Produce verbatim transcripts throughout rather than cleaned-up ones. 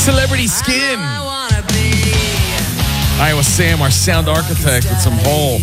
Celebrity Skin. Iowa Sam, our sound architect, with some hole.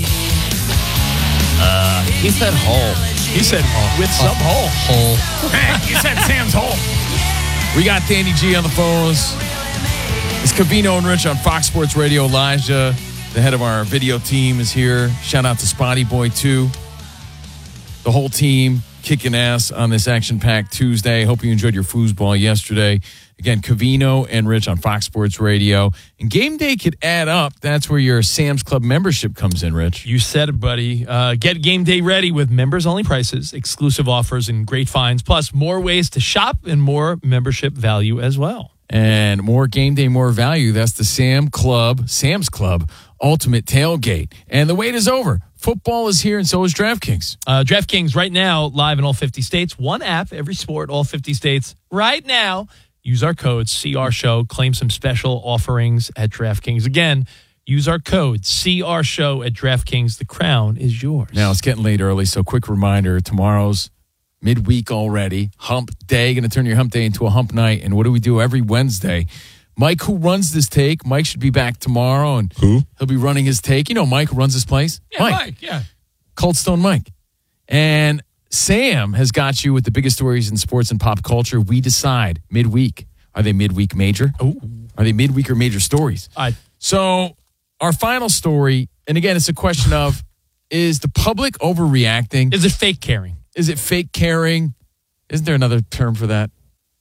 Uh, he said hole. He said hole. With some hole. Hole. Hey, you said Sam's hole. We got Danny G on the phones. It's Covino and Rich on Fox Sports Radio. Elijah, the head of our video team, is here. Shout out to Spotty Boy, too. The whole team kicking ass on this action-packed Tuesday. Hope you enjoyed your foosball yesterday. Again, Covino and Rich on Fox Sports Radio. And game day could add up. That's where your Sam's Club membership comes in, Rich. You said it, buddy. Uh, get game day ready with members-only prices, exclusive offers, and great finds, plus more ways to shop and more membership value as well. And more game day, more value. That's the Sam Club, Sam's Club Ultimate Tailgate. And the wait is over. Football is here, and so is DraftKings. Uh, DraftKings right now, live in all fifty states. One app, every sport, all fifty states. Right now, use our code C R Show. Claim some special offerings at DraftKings. Again, use our code C R Show at DraftKings. The crown is yours. Now, it's getting late early, so quick reminder. Tomorrow's midweek already. Hump day. Going to turn your hump day into a hump night. And what do we do every Wednesday? Mike, who runs this take, Mike should be back tomorrow. And who? He'll be running his take. You know Mike who runs this place? Yeah, Mike. Mike, yeah. Cold Stone Mike. And Sam has got you with the biggest stories in sports and pop culture. We decide midweek. Are they midweek major? Ooh. Are they midweek or major stories? I, so our final story, and again, it's a question of, is the public overreacting? Is it fake caring? Is it fake caring? Isn't there another term for that?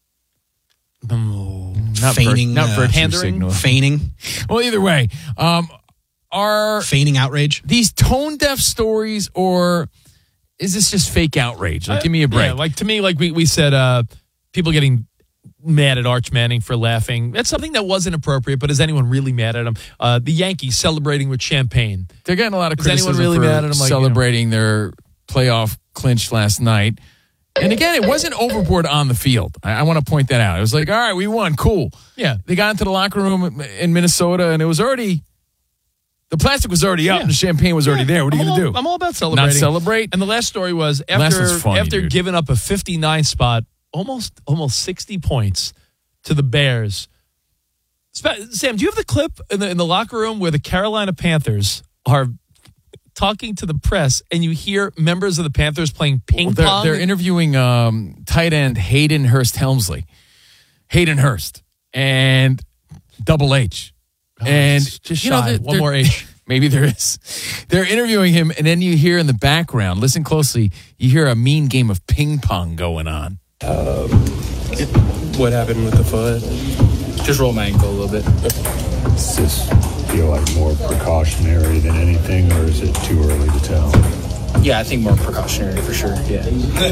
No. Not feigning, vir- not uh, virtue pandering, signal. feigning. Well, either way, um, are feigning outrage these tone deaf stories, or is this just fake outrage? Like, uh, give me a break. Yeah, like to me, like we we said, uh, people getting mad at Arch Manning for laughing. That's something that wasn't appropriate. But is anyone really mad at him? Uh, the Yankees celebrating with champagne. They're getting a lot of is criticism anyone really for mad at him? Like, celebrating you know. their playoff clinch last night. And again, it wasn't overboard on the field. I, I want to point that out. It was like, all right, we won. Cool. Yeah. They got into the locker room in Minnesota, and it was already, the plastic was already up, Yeah. and the champagne was already Yeah. there. What are you I'm going to all- do? I'm all about celebrating. Not celebrate? And the last story was Last after one's funny, after dude. giving up a fifty-nine spot, almost almost sixty points to the Bears. Sp- Sam, do you have the clip in the in the locker room where the Carolina Panthers are talking to the press, and you hear members of the Panthers playing ping Well, they're, pong? they're interviewing um, tight end Hayden Hurst Helmsley. Hayden Hurst. And Double H. Oh, and it's just you know, shy. they're- One they're- more H. Maybe there is. They're interviewing him, and then you hear in the background, listen closely, you hear a mean game of ping pong going on. Um, what happened with the foot? Just roll my ankle a little bit. Does this feel like more precautionary than anything, or is it too early to tell? Yeah, I think more precautionary for sure. Yeah.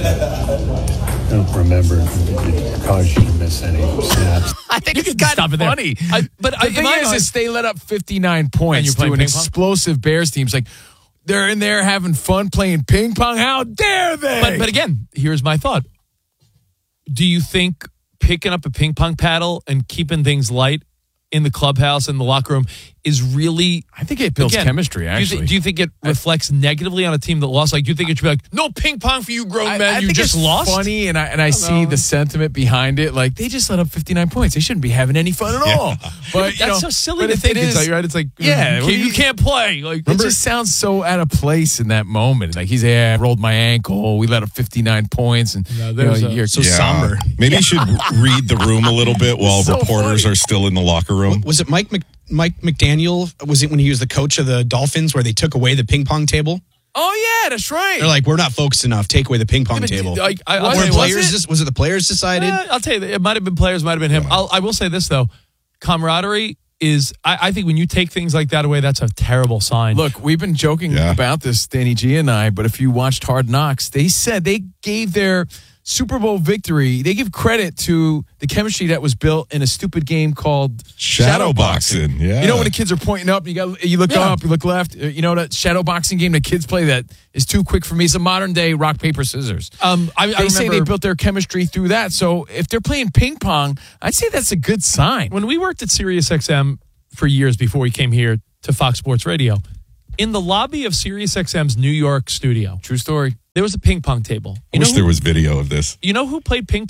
I don't remember. Did it cause you to miss any snaps? I think You it's can kind stop of it there. funny. I- but the I- in thing my is, mind- is they let up fifty-nine And points you're to playing an ping pong? explosive Bears team. It's like, they're in there having fun playing ping pong. How dare they? But but again, here's my thought. Do you think picking up a ping pong paddle and keeping things light in the clubhouse and the locker room is really? I think it builds again, chemistry, do you, actually. thi- do you think it reflects negatively on a team that lost? Like, do you think it should be like, no ping pong for you grown I, men, I you think just it's lost? funny, and I and I, see know. the sentiment behind it. Like, they just let up fifty-nine points. They shouldn't be having any fun at all. But you That's know, so silly but to it- think. it It's is- like, right? It's like, Yeah, you what can't, do you you- can't play. Like, It just sounds so out of place in that moment. Like, he's, yeah, I rolled my ankle. We let up fifty-nine points. And No, you there's know, a- you're so Yeah. somber. Maybe you should read the room a little bit while So reporters funny. are still in the locker room. Was it Mike Mc, Mike McDaniel? Was it when he was the coach of the Dolphins where they took away the ping pong table? Oh, yeah, that's right. They're like, we're not focused enough. Take away the ping pong but, table. like, I- I'll Was tell Were you it- what, players? was it? Was it the players decided? Uh, I'll tell you, it might have been players, might have been him. I'll, I will say this, though. Camaraderie is, I, I think when you take things like that away, that's a terrible sign. Look, we've been joking Yeah. about this, Danny G and I, but if you watched Hard Knocks, they said they gave their Super Bowl victory, they give credit to the chemistry that was built in a stupid game called Shadow boxing, yeah. You know when the kids are pointing up, you got you look Yeah. up, you look left. uh, You know that shadow boxing game that kids play that is too quick for me. It's a modern day rock paper scissors. Um, I, I they say they remember- built their chemistry through that. So if they're playing ping pong, I'd say that's a good sign. when we worked at SiriusXM for years before we came here to Fox Sports Radio, in the lobby of SiriusXM's New York studio, True story. there was a ping pong table. I You know wish who, there was video of this. You know who played ping pong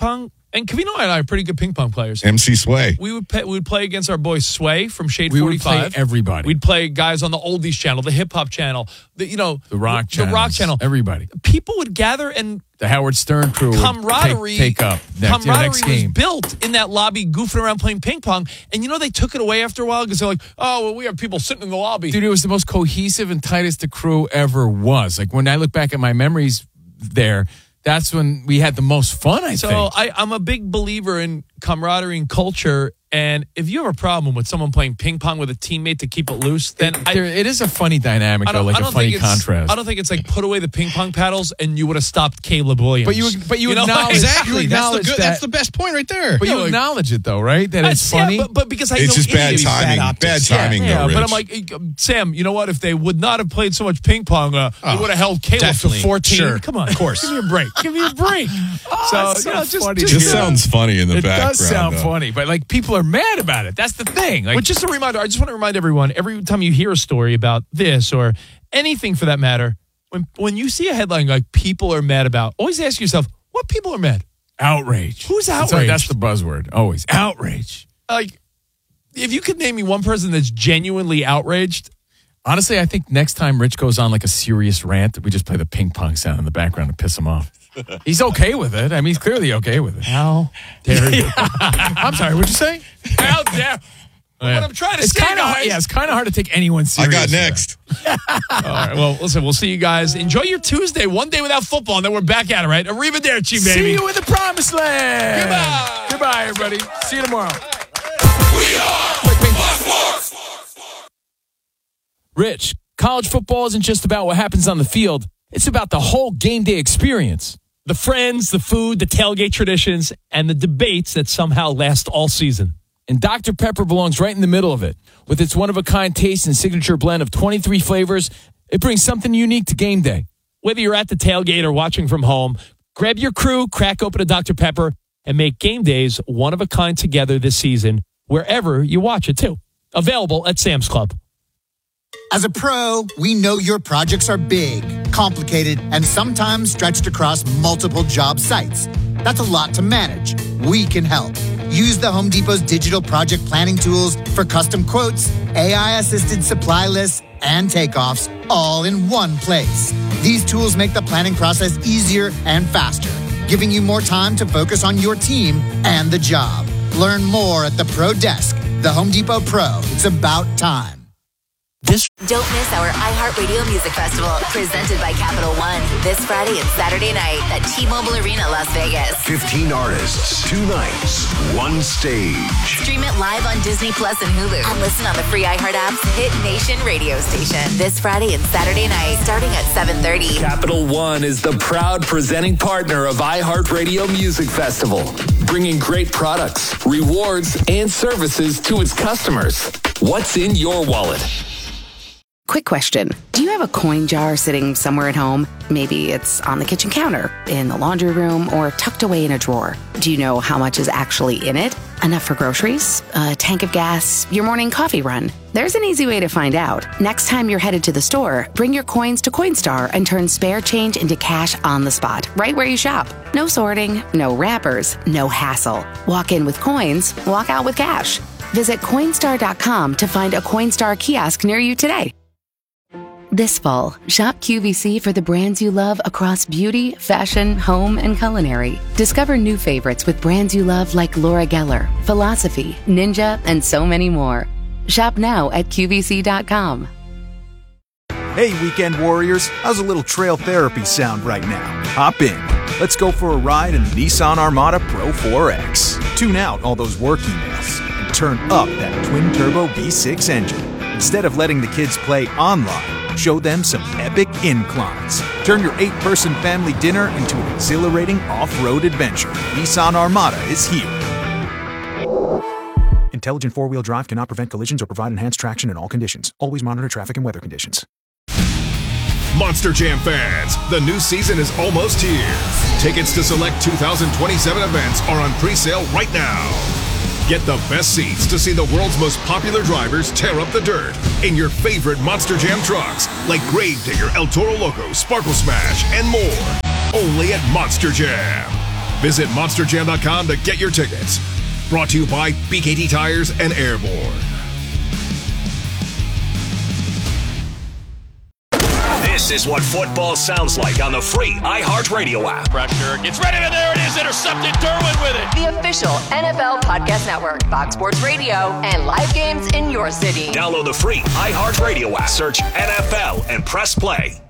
And Covino and I are pretty good ping pong players. M C Sway. We would pay, we would play against our boy Sway from Shade We would forty-five. play everybody. We'd play guys on the oldies channel, the hip hop channel, the you know The rock the, the rock channels, channel. everybody. People would gather and The Howard Stern crew would camaraderie. take, take up next, yeah, camaraderie next game. was built in that lobby, goofing around playing ping pong. And you know they took it away after a while because they're like, oh well, we have people sitting in the lobby. Dude, it was the most cohesive and tightest the crew ever was. Like when I look back at my memories there, that's when we had the most fun, I So think. I, I'm a big believer in camaraderie and culture. And if you have a problem with someone playing ping pong with a teammate to keep it loose, then I, There, it is a funny dynamic, I though, don't, like I a don't funny think it's, contrast. I don't think it's like put away the ping pong paddles and you would have stopped Caleb Williams. But you, but you, know, acknowledge Exactly. You That's the acknowledge good. that, That's the best point right there. But you like- acknowledge it, though, right? That it's yeah, funny. but, but because I It's know just bad idiots. timing. Bad, optics. timing, Yeah, though, but Rich. I'm like, uh, Sam, you know what? If they would not have played so much ping pong, uh, Oh, they would have held Caleb definitely. to fourteen. Sure. Come on. Of course. Give me a break. Give me a break. Oh, it's so, you know, just, funny just, to Just hear. sounds funny in the It background. does sound though. funny, but like people are mad about it. That's the thing. Like, But just a reminder, I just want to remind everyone, every time you hear a story about this or anything for that matter, when when you see a headline like people are mad about, always ask yourself, what people are mad? outrage. Who's That's- outraged? That's the buzzword. Always outrage. Like, if you could name me one person that's genuinely outraged, Honestly, I think next time Rich goes on like a serious rant, we just play the ping pong sound in the background to piss him off. He's okay with it. I mean, he's clearly okay with it. how dare you? I'm sorry, what'd you say? How dare What I'm trying to it's say, kinda hard, guys. yeah, it's kind of hard to take anyone I serious. got next. All right, well, listen, we'll see you guys. Enjoy your Tuesday, one day without football, and then we're back at it, right? Arrivederci, baby. See you in the promised land. Goodbye. Goodbye, everybody. See you tomorrow. Rich, college football isn't just about what happens on the field. It's about the whole game day experience. The friends, the food, the tailgate traditions, and the debates that somehow last all season. And Doctor Pepper belongs right in the middle of it. With its one-of-a-kind taste and signature blend of twenty-three flavors, it brings something unique to game day. Whether you're at the tailgate or watching from home, grab your crew, crack open a Doctor Pepper, and make game days one of a kind together this season, wherever you watch it, too. Available at Sam's Club. As a pro, we know your projects are big, complicated, and sometimes stretched across multiple job sites. That's a lot to manage. We can help. Use the Home Depot's digital project planning tools for custom quotes, A I-assisted supply lists, and takeoffs, all in one place. These tools make the planning process easier and faster, giving you more time to focus on your team and the job. Learn more at the Pro Desk. The Home Depot Pro. It's about time. Don't miss our iHeartRadio Music Festival, presented by Capital One, this Friday and Saturday night at T-Mobile Arena, Las Vegas. fifteen artists, two nights, one stage. Stream it live on Disney Plus and Hulu, and listen on the free iHeart app's Hit Nation radio station this Friday and Saturday night, starting at seven thirty. Capital One is the proud presenting partner of iHeartRadio Music Festival, bringing great products, rewards, and services to its customers. What's in your wallet? Quick question. Do you have a coin jar sitting somewhere at home? Maybe it's on the kitchen counter, in the laundry room, or tucked away in a drawer. Do you know how much is actually in it? Enough for groceries? A tank of gas? Your morning coffee run? There's an easy way to find out. Next time you're headed to the store, bring your coins to Coinstar and turn spare change into cash on the spot, right where you shop. No sorting, no wrappers, no hassle. Walk in with coins, walk out with cash. Visit Coinstar dot com to find a Coinstar kiosk near you today. This fall, shop Q V C for the brands you love across beauty, fashion, home, and culinary. Discover new favorites with brands you love like Laura Geller, Philosophy, Ninja, and so many more. Shop now at Q V C dot com. Hey, weekend warriors, how's a little trail therapy sound right now? Hop in. Let's go for a ride in the Nissan Armada Pro four X. Tune out all those work emails and turn up that twin-turbo V six engine. Instead of letting the kids play online, show them some epic inclines. Turn your eight-person family dinner into an exhilarating off-road adventure. Nissan Armada is here. Intelligent four-wheel drive cannot prevent collisions or provide enhanced traction in all conditions. Always monitor traffic and weather conditions. Monster Jam fans, the new season is almost here. Tickets to select two thousand twenty-seven events are on pre-sale right now. Get the best seats to see the world's most popular drivers tear up the dirt in your favorite Monster Jam trucks, like Gravedigger, El Toro Loco, Sparkle Smash, and more. Only at Monster Jam. Visit monster jam dot com to get your tickets. Brought to you by B K T Tires and Airborne. This is what football sounds like on the free iHeartRadio app. Pressure gets ready, and there it is. Intercepted. Derwin with it. The official N F L Podcast Network, Fox Sports Radio, and live games in your city. Download the free iHeartRadio app. Search N F L and press play.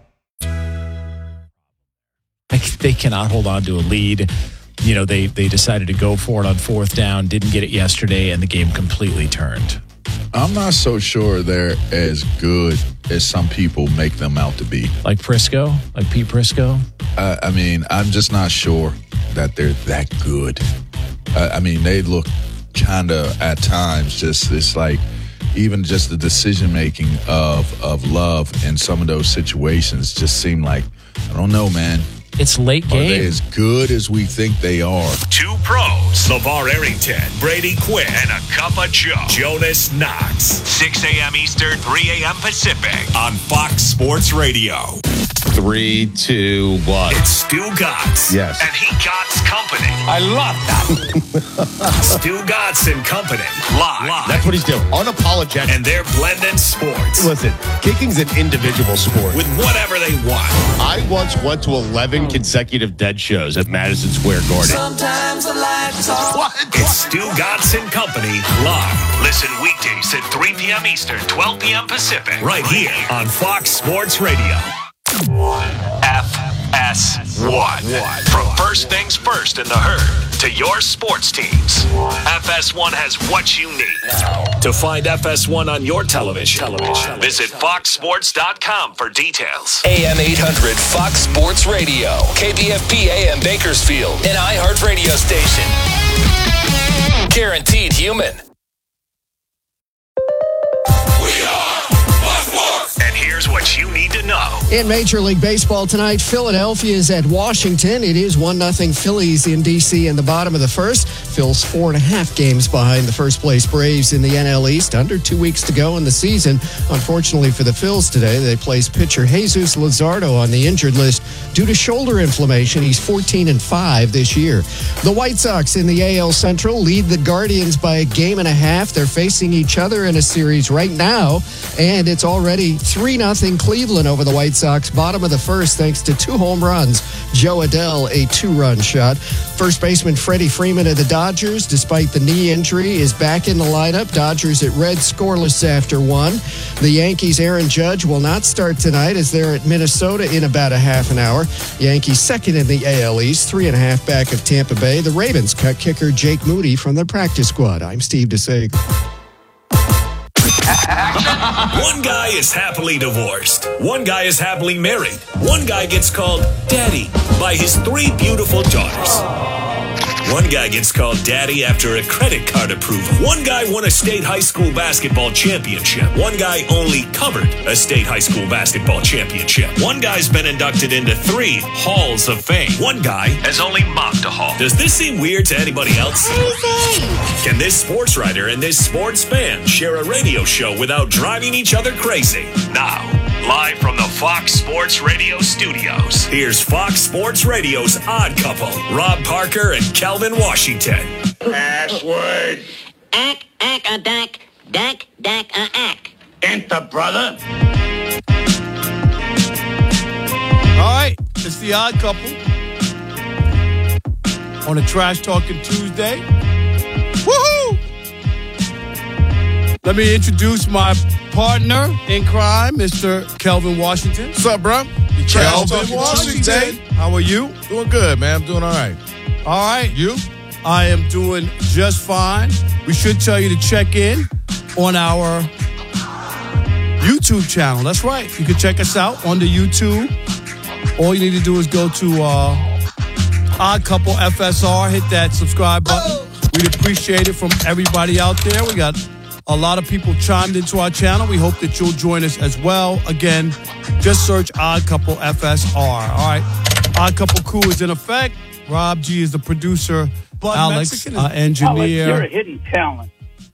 They cannot hold on to a lead. You know, they, they decided to go for it on fourth down, didn't get it yesterday, and the game completely turned. I'm not so sure they're as good as some people make them out to be. Like Prisco? Like Pete Prisco? Uh, I mean, I'm just not sure that they're that good. Uh, I mean, they look kind of, at times, just, it's like, even just the decision-making of, of Love in some of those situations just seem like, I don't know, man. It's late game. Are they as good as we think they are? Two pros, LeVar Arrington, Brady Quinn, and a cup of Joe, Jonas Knox. six a.m. Eastern, three a.m. Pacific on Fox Sports Radio. Three, two, one. It's Stu Gatz. Yes. And he Gatz Company. I love that. Stu Gatz and Company. Live. Live. That's what he's doing. Unapologetic. And they're blending sports. Listen, kicking's an individual sport. With whatever they want. I once went to eleven consecutive dead shows at Madison Square Garden. Sometimes I like to talk. What? It's Stu Gatz and Company live. Listen weekdays at three p.m. Eastern, twelve p.m. Pacific. Right here on Fox Sports Radio. F S one. From first things first in the herd to your sports teams. F S one has what you need. To find F S one on your television, television. Visit fox sports dot com for details. A M eight hundred Fox Sports Radio. K B F P A M Bakersfield. An iHeart radio station. Guaranteed human. We are Fox Sports. And here's what you need to know. In Major League Baseball tonight, Philadelphia is at Washington. It is one nothing Phillies in D C in the bottom of the first. Phil's four and a half games behind the first place Braves in the N L East. Under two weeks to go in the season. Unfortunately for the Phils today, they placed pitcher Jesus Luzardo on the injured list due to shoulder inflammation. He's fourteen and five this year. The White Sox in the A L Central lead the Guardians by a game and a half. They're facing each other in a series right now, and it's already three nothing Cleveland over the White Sox. Bottom of the first thanks to two home runs. Joe Adell, a two-run shot. First baseman Freddie Freeman of the Dodgers, despite the knee injury, is back in the lineup. Dodgers at red scoreless after one. The Yankees' Aaron Judge will not start tonight as they're at Minnesota in about a half an hour. Yankees second in the A L East, three and a half back of Tampa Bay. The Ravens cut kicker Jake Moody from their practice squad. I'm Steve DeSague. One guy is happily divorced. One guy is happily married. One guy gets called daddy by his three beautiful daughters. One guy gets called daddy after a credit card approval. One guy won a state high school basketball championship. One guy only covered a state high school basketball championship. One guy's been inducted into three halls of fame. One guy has only mopped a hall. Does this seem weird to anybody else? Can this sports writer and this sports fan share a radio show without driving each other crazy? Now, live from the Fox Sports Radio studios, here's Fox Sports Radio's Odd Couple, Rob Parker and Kelvin Washington. Password. Ack, ack, a dack, dack, dack, a ack. Enter, brother. All right, it's the Odd Couple on a Trash Talking Tuesday. Woohoo! Let me introduce my partner in crime, Mister Kelvin Washington. What's up, bro? Kelvin Washington. How are you? Doing good, man. I'm doing all right. All right. You? I am doing just fine. We should tell you to check in on our YouTube channel. That's right. You can check us out on the YouTube. All you need to do is go to uh, Odd Couple F S R. Hit that subscribe button. We'd appreciate it from everybody out there. We got a lot of people chimed into our channel. We hope that you'll join us as well. Again, just search Odd Couple F S R. All right. Odd Couple crew is in effect. Rob G is the producer. But Alex, uh, engineer. Alex, you're a hidden talent.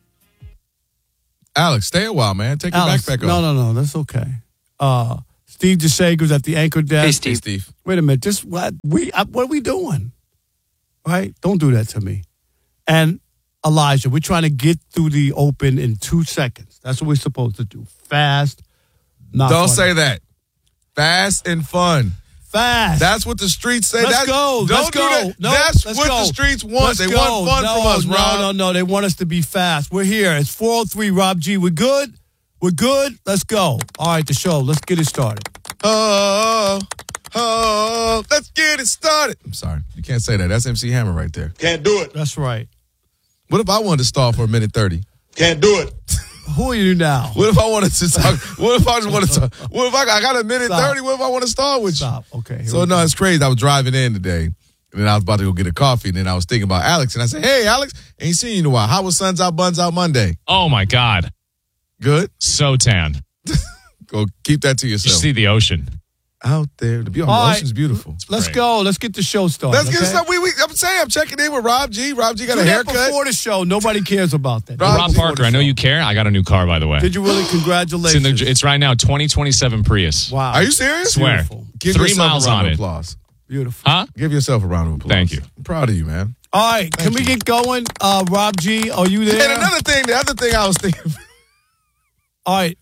Alex, stay a while, man. Take Alex, your backpack off. No, no, no. That's okay. Uh, Steve DeSager's at the anchor desk. Hey, Steve. Hey, Steve. Wait a minute. This what we uh, what are we doing? right? Don't do that to me. And Elijah, we're trying to get through the open in two seconds. That's what we're supposed to do. Fast, not Don't fun. say that. Fast and fun. Fast. That's what the streets say. Let's That's, go. Don't Let's do go. that. No, That's let's what go. the streets want. Let's they go. want fun no, from us, no, Rob. No, no, They want us to be fast. We're here. It's four oh three, Rob G. We're good? We're good? Let's go. All right, the show. Let's get it started. Oh, oh, let's get it started. I'm sorry. You can't say that. That's M C Hammer right there. Can't do it. That's right. What if I wanted to stall for a minute thirty? Can't do it. Who are you now? What if I wanted to talk? What if I just wanted to talk? What if I, I got a minute Stop. thirty? What if I want to stall with you? Stop. Okay. here So, we no, go. it's crazy. I was driving in today, and then I was about to go get a coffee, and then I was thinking about Alex, and I said, hey, Alex, ain't seen you in a while. How was Suns Out, Buns Out Monday? Oh, my God. Good? So tan. Go keep that to You yourself. see the ocean. Out there. The, the All right. ocean's beautiful. Let's go. Let's get the show started. Let's get okay? started. We, we, I'm saying I'm checking in with Rob G. Rob G got Do a that haircut. before the show. Nobody cares about that. Rob Rob G- Parker, I know you care. I got a new car, by the way. Did you really? It's, Congratulations. in the, it's right now, twenty twenty-seven Prius. Wow. Are you serious? Swear. Beautiful. Give Three yourself miles a round on of it. applause. Beautiful. Huh? Give yourself a round of applause. Thank you. I'm proud of you, man. All right. Can we get going? Uh, Rob G, are you there? And another thing, the other thing I was thinking, All right.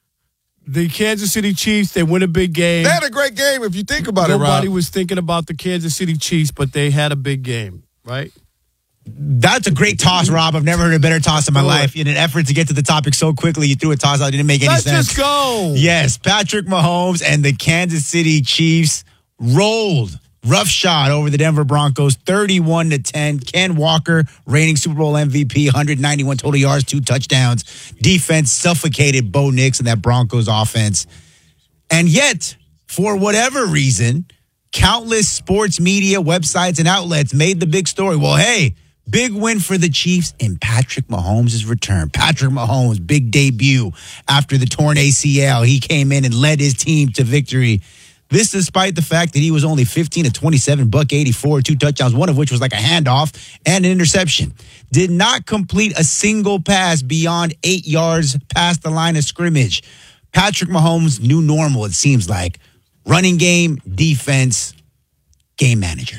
The Kansas City Chiefs, they win a big game. they had a great game if you think about it, Nobody Rob. was thinking about the Kansas City Chiefs, but they had a big game, right? That's a great toss, Rob. I've never heard a better toss in my life. In an effort to get to the topic so quickly, you threw a toss out. It didn't make any Let's sense. just go. Yes, Patrick Mahomes and the Kansas City Chiefs rolled rough shot over the Denver Broncos, thirty-one to ten. Ken Walker, reigning Super Bowl M V P, one hundred ninety-one total yards, two touchdowns. Defense suffocated Bo Nix and that Broncos offense. And yet, for whatever reason, countless sports media websites and outlets made the big story. Well, hey, big win for the Chiefs in Patrick Mahomes' return. Patrick Mahomes' big debut after the torn A C L. He came in and led his team to victory. This despite the fact that he was only fifteen to twenty-seven, buck eighty-four, two touchdowns, one of which was like a handoff and an interception. Did not complete a single pass beyond eight yards past the line of scrimmage. Patrick Mahomes' new normal, it seems like. Running game, defense, game manager.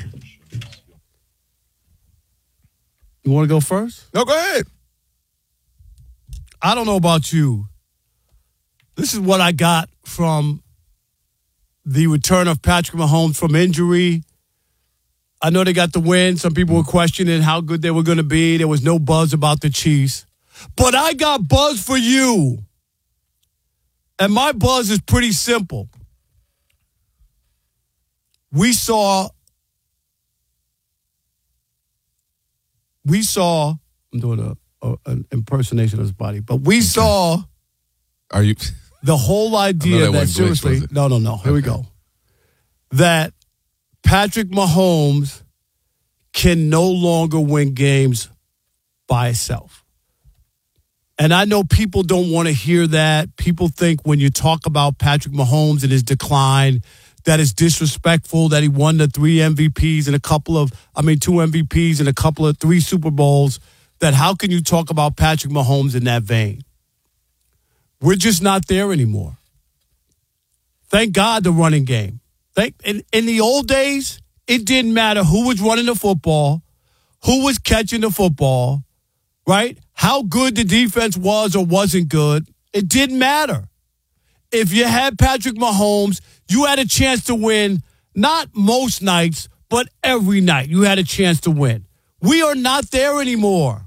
You want to go first? No, go ahead. I don't know about you. This is what I got from the return of Patrick Mahomes from injury. I know they got the win. Some people were questioning how good they were going to be. There was no buzz about the Chiefs. But I got buzz for you. And my buzz is pretty simple. We saw, we saw, I'm doing a, a an impersonation of his body, but we okay. saw Are you the whole idea that, that seriously, glitch, no, no, no, here okay. we go. That Patrick Mahomes can no longer win games by himself. And I know people don't want to hear that. People think when you talk about Patrick Mahomes and his decline, that is disrespectful, that he won the three M V Ps and a couple of, I mean, two M V Ps and a couple of three Super Bowls, that how can you talk about Patrick Mahomes in that vein? We're just not there anymore. Thank God the running game. Thank, in, in the old days, it didn't matter who was running the football, who was catching the football, right? How good the defense was or wasn't good. It didn't matter. If you had Patrick Mahomes, you had a chance to win, not most nights, but every night you had a chance to win. We are not there anymore.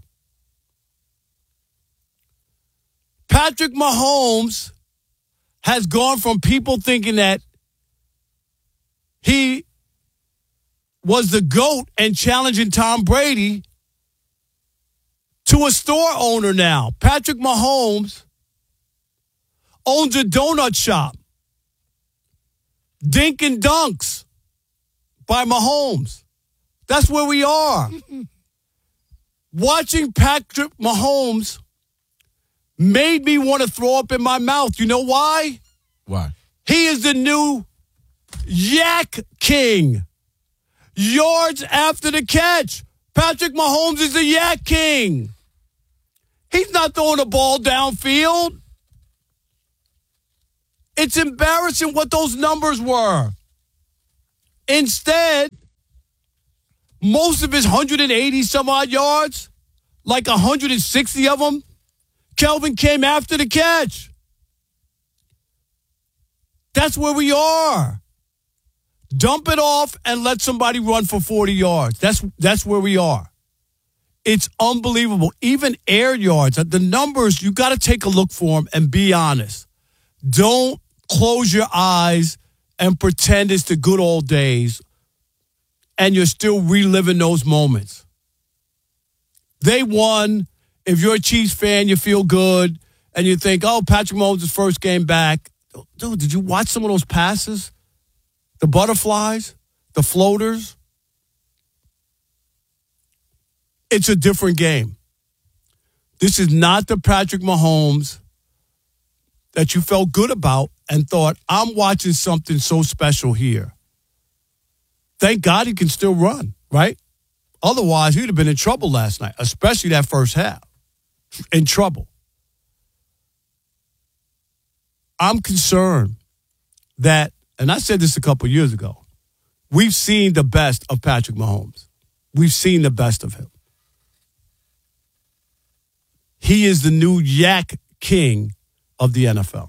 Patrick Mahomes has gone from people thinking that he was the GOAT and challenging Tom Brady to a store owner now. Patrick Mahomes owns a donut shop. Dink and Dunks by Mahomes. That's where we are. Watching Patrick Mahomes made me want to throw up in my mouth. You know why? Why? He is the new Yak King. Yards after the catch. Patrick Mahomes is the Yak King. He's not throwing the ball downfield. It's embarrassing what those numbers were. Instead, most of his one hundred eighty some odd yards, like one hundred sixty of them, Kelvin came after the catch. That's where we are. Dump it off and let somebody run for forty yards. That's that's where we are. It's unbelievable. Even air yards, the numbers, you got to take a look for them and be honest. Don't close your eyes and pretend it's the good old days and you're still reliving those moments. They won. If you're a Chiefs fan, you feel good and you think, oh, Patrick Mahomes' first game back. Dude, did you watch some of those passes? The butterflies, the floaters. It's a different game. This is not the Patrick Mahomes that you felt good about and thought, I'm watching something so special here. Thank God he can still run, right? Otherwise, he'd have been in trouble last night, especially that first half. In trouble. I'm concerned that, and I said this a couple years ago, we've seen the best of Patrick Mahomes. We've seen the best of him. He is the new yak king of the N F L.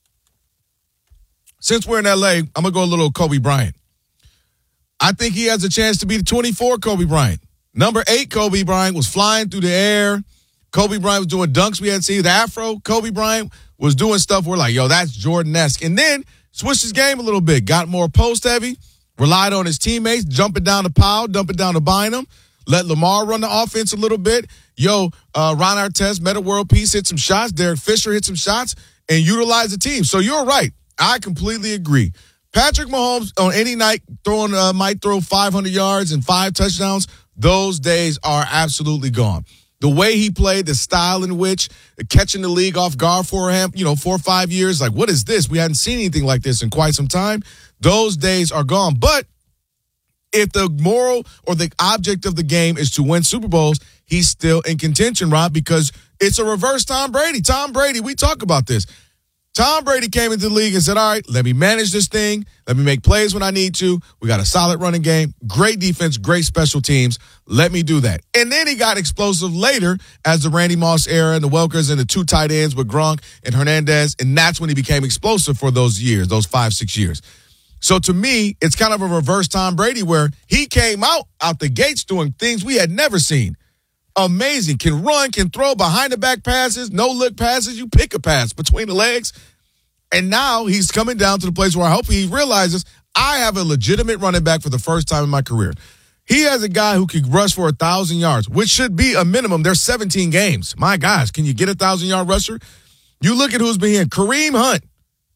Since we're in L A, I'm going to go a little Kobe Bryant. I think he has a chance to be the twenty-four Kobe Bryant. Number eight Kobe Bryant was flying through the air. Kobe Bryant was doing dunks we hadn't seen. The Afro Kobe Bryant was doing stuff we're like, yo, that's Jordan-esque. And then switched his game a little bit, got more post-heavy, relied on his teammates, jumping down to Powell, dumping down to Bynum, let Lamar run the offense a little bit. Yo, uh, Ron Artest, Meta World Peace hit some shots. Derek Fisher hit some shots and utilized the team. So you're right. I completely agree. Patrick Mahomes on any night throwing uh, might throw five hundred yards and five touchdowns. Those days are absolutely gone. The way he played, the style in which catching the league off guard for him, you know, four or five years, like, what is this? We hadn't seen anything like this in quite some time. Those days are gone. But if the moral or the object of the game is to win Super Bowls, he's still in contention, Rob, because it's a reverse Tom Brady. Tom Brady, we talk about this. Tom Brady came into the league and said, all right, let me manage this thing. Let me make plays when I need to. We got a solid running game, great defense, great special teams. Let me do that. And then he got explosive later as the Randy Moss era and the Welkers and the two tight ends with Gronk and Hernandez. And that's when he became explosive for those years, those five, six years. So to me, it's kind of a reverse Tom Brady where he came out, out the gates doing things we had never seen. Amazing. Can run, can throw behind the back passes, no look passes. You pick a pass between the legs. And now he's coming down to the place where I hope he realizes I have a legitimate running back for the first time in my career. He has a guy who can rush for a thousand yards, which should be a minimum. There's seventeen games. My gosh, can you get a thousand yard rusher? You look at who's been here. Kareem Hunt,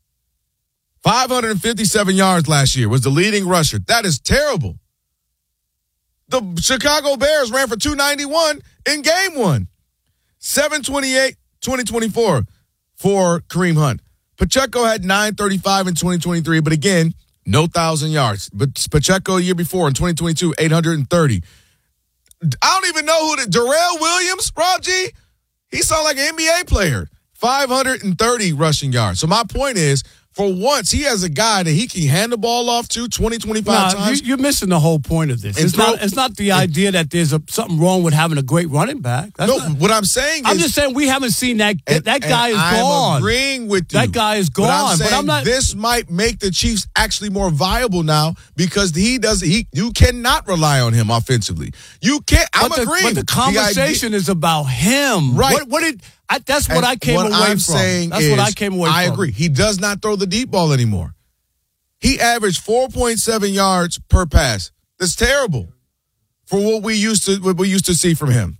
five hundred fifty-seven yards last year, was the leading rusher. That is terrible. The Chicago Bears ran for two ninety-one in game one. seven twenty-eight, twenty twenty-four for Kareem Hunt. Pacheco had nine thirty-five in twenty twenty-three, but again, no one thousand yards. But Pacheco the year before in twenty twenty-two, eight hundred thirty. I don't even know who the Darrell Williams, Rob G, he sounded like an N B A player. five hundred thirty rushing yards. So my point is, for once, he has a guy that he can hand the ball off to twenty, twenty-five nah, times. You, you're missing the whole point of this. It's throw, not, it's not the and, idea that there's a, something wrong with having a great running back. That's no, not, what I'm saying I'm is... just saying we haven't seen that. And, that guy is I'm gone. I'm agreeing with you. That guy is gone. But I'm saying but I'm not, this might make the Chiefs actually more viable now because he does. He You cannot rely on him offensively. You can't. I'm but the, agreeing. But the conversation the idea, is about him. Right. What, what did... I, that's what and I came what away I'm from. Saying that's is, what I came away I from. I agree. He does not throw the deep ball anymore. He averaged four point seven yards per pass. That's terrible for what we used to what we used to see from him.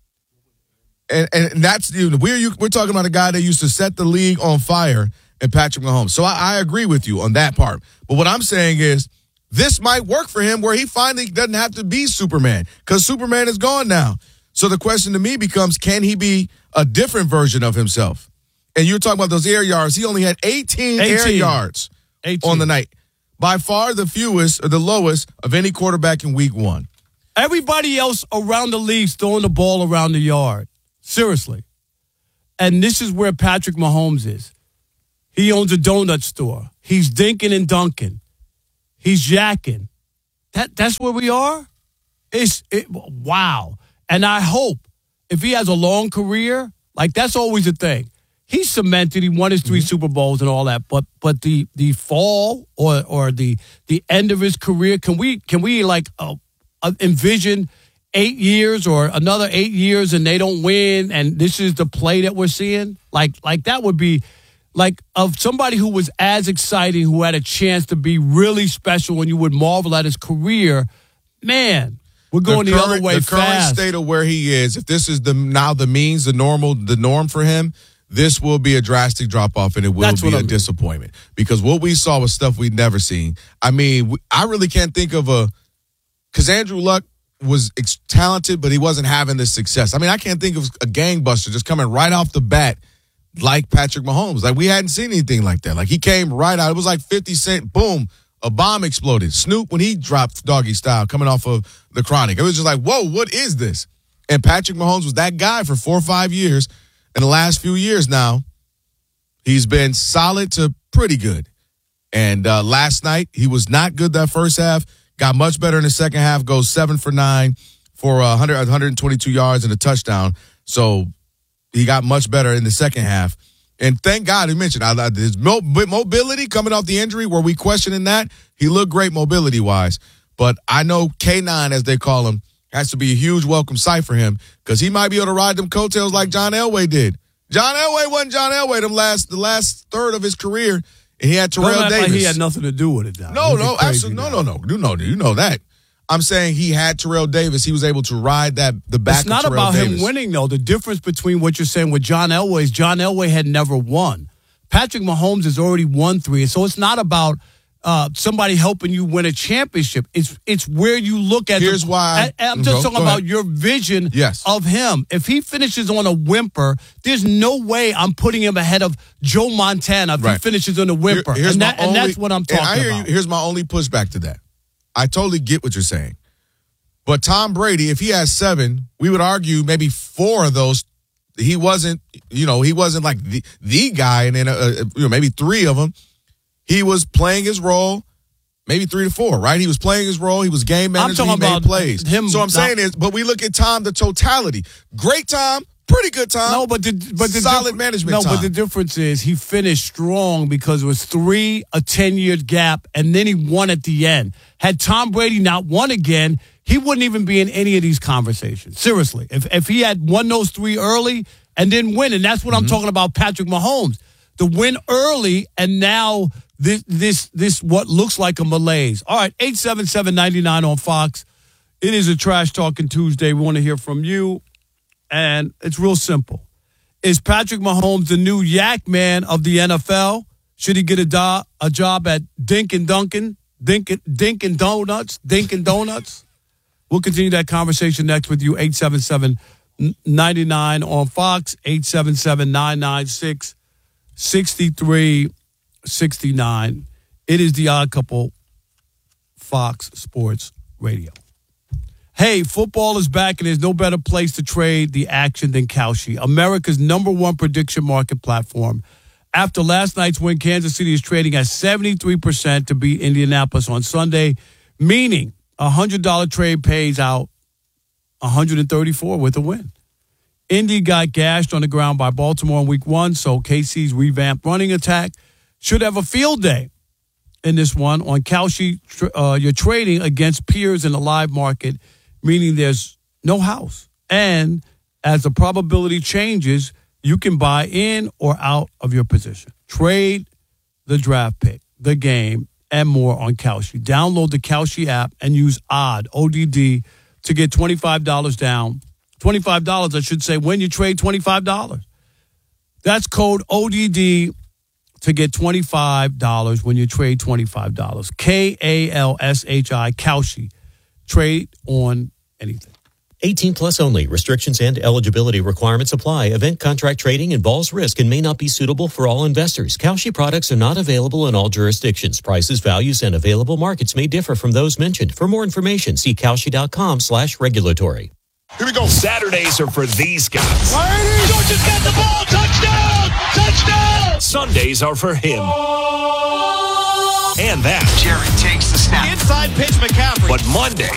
And and that's you know, we're we're talking about a guy that used to set the league on fire in Patrick Mahomes. So I, I agree with you on that part. But what I'm saying is this might work for him where he finally doesn't have to be Superman because Superman is gone now. So the question to me becomes, can he be a different version of himself? And you're talking about those air yards. He only had eighteen, eighteen. air yards eighteen. On the night. By far the fewest or the lowest of any quarterback in week one. Everybody else around the league's throwing the ball around the yard. Seriously. And this is where Patrick Mahomes is. He owns a donut store. He's dinking and dunking. He's yakking. That, that's where we are? It's it, wow. And I hope if he has a long career, like that's always a thing. He's cemented. He won his three mm-hmm. Super Bowls and all that. But but the the fall or or the the end of his career, can we can we like uh, uh, envision eight years or another eight years and they don't win and this is the play that we're seeing? Like like that would be like of somebody who was as exciting, who had a chance to be really special and you would marvel at his career. Man, we're going the, current, the other way the fast. The current state of where he is, if this is the now the means, the normal, the norm for him, this will be a drastic drop-off, and it will That's be a I'm disappointment. Because what we saw was stuff we'd never seen. I mean, we, I really can't think of a – because Andrew Luck was ex- talented, but he wasn't having the success. I mean, I can't think of a gangbuster just coming right off the bat like Patrick Mahomes. Like, we hadn't seen anything like that. Like, he came right out. It was like fifty Cent, boom, a bomb exploded. Snoop, when he dropped doggy style coming off of the Chronic, it was just like, whoa, what is this? And Patrick Mahomes was that guy for four or five years. In the last few years now, he's been solid to pretty good. And uh, last night, he was not good that first half, got much better in the second half, goes seven for nine for uh, one hundred, one hundred twenty-two yards and a touchdown. So he got much better in the second half. And thank God he mentioned uh, his mo- mobility coming off the injury, were we questioning that? He looked great mobility-wise. But I know K nine, as they call him, has to be a huge welcome sight for him because he might be able to ride them coattails like John Elway did. John Elway wasn't John Elway them last the last third of his career, and he had Terrell Don't act Davis. Like he had nothing to do with it. Now. No, no, absolutely, no, no, no. You know, you know that. I'm saying he had Terrell Davis. He was able to ride that the back. It's not of Terrell about Davis. him winning though. The difference between what you're saying with John Elway is John Elway had never won. Patrick Mahomes has already won three, so it's not about. Uh, somebody helping you win a championship. It's it's where you look at. Here's the, why. I, I'm just go, talking go about ahead. your vision yes. of him. If he finishes on a whimper, there's no way I'm putting him ahead of Joe Montana if right. he finishes on a whimper. Here, and, that, only, and that's what I'm talking and I hear about. You, here's my only pushback to that. I totally get what you're saying. But Tom Brady, if he has seven, we would argue maybe four of those, he wasn't, you know, he wasn't like the, the guy. And then, uh, you know, maybe three of them, he was playing his role. Maybe three to four, right? He was playing his role. He was game manager. I'm talking he made about plays. Him, so I'm saying is, but we look at Tom, the totality. Great Tom, pretty good Tom. No, but the but the solid diff- management. No, Tom. but the difference is he finished strong because it was three, a ten-year gap, and then he won at the end. Had Tom Brady not won again, he wouldn't even be in any of these conversations. Seriously, if if he had won those three early and then win, and that's what mm-hmm. I'm talking about. Patrick Mahomes, the win early, and now. This this this what looks like a malaise. All right, eight seven seven, nine nine on Fox. It is a Trash Talking Tuesday. We want to hear from you. And it's real simple. Is Patrick Mahomes the new yak man of the N F L? Should he get a, do- a job at Dinkin' Dunkin'? Dinkin' Dinkin' Donuts? Dinkin' Donuts? We'll continue that conversation next with you. eight seven seven, nine nine on Fox. eight seven seven, nine nine six, six three sixty-nine. It is the Odd Couple, Fox Sports Radio. Hey, football is back, and there's no better place to trade the action than Kalshi, America's number one prediction market platform. After last night's win, Kansas City is trading at seventy-three percent to beat Indianapolis on Sunday, meaning a one hundred dollars trade pays out one hundred thirty-four with a win. Indy got gashed on the ground by Baltimore in week one, so K C's revamped running attack should have a field day in this one. On Kalshi, uh, you're trading against peers in the live market, meaning there's no house. And as the probability changes, you can buy in or out of your position. Trade the draft pick, the game, and more on Kalshi. Download the Kalshi app and use ODD, O D D, to get twenty-five dollars down. twenty-five dollars, I should say, when you trade twenty-five dollars. That's code O D D to get twenty-five dollars when you trade twenty-five dollars. K A L S H I, Kalshi. Trade on anything. eighteen plus only. Restrictions and eligibility requirements apply. Event contract trading involves risk and may not be suitable for all investors. Kalshi products are not available in all jurisdictions. Prices, values, and available markets may differ from those mentioned. For more information, see Kalshi.com slash regulatory. Here we go. Saturdays are for these guys. Georgia's got the ball. Touchdown! Touchdown! Sundays are for him. And that. Jared takes the snap. Inside pitch, McCaffrey. But Monday